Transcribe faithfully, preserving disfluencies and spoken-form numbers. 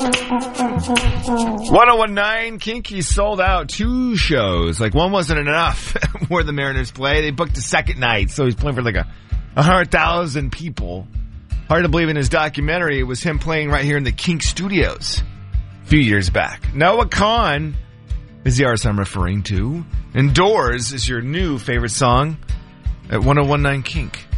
ten nineteen Kinky sold out two shows. Like, one wasn't enough where the Mariners play. They booked a second night, so he's playing for like a one hundred thousand people. Hard to believe in his documentary, it was him playing right here in the Kink Studios a few years back. Noah Kahan is the artist I'm referring to. And Doors is your new favorite song at ten nineteen Kink.